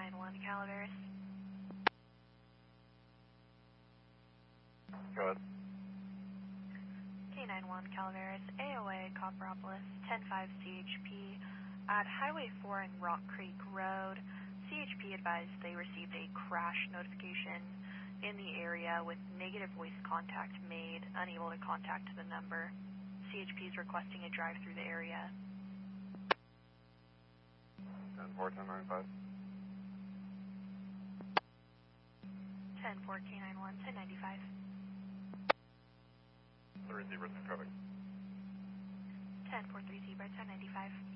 K91 Calaveras. Go ahead. K91 Calaveras, AOA Copperopolis, 10-5 CHP at Highway 4 and Rock Creek Road. CHP advised they received a crash notification in the area with negative voice contact made, unable to contact the number. CHP is requesting a drive through the area. 10-4, 1095. 10-4 K91, 1095. The receiver is traffic. 10-4 3 Zebra, 1095.